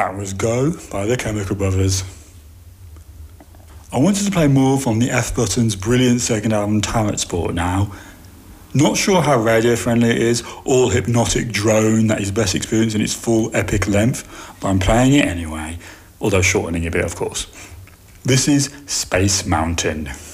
That was Go by the Chemical Brothers. I wanted to play more from the F-Button's brilliant second album Tarot Sport now. Not sure how radio friendly it is, all hypnotic drone that is best experienced in its full epic length, but I'm playing it anyway, although shortening a bit of course. This is Space Mountain.